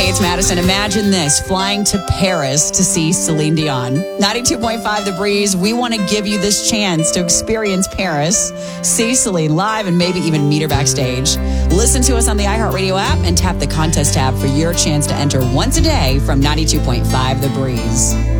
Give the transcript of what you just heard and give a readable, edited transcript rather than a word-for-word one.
it's Madison. Imagine this, flying to Paris to see Celine Dion. 92.5 The Breeze. We want to give you this chance to experience Paris, see Celine live, and maybe even meet her backstage. Listen to us on the iHeartRadio app and tap the contest tab for your chance to enter once a day from 92.5 The Breeze.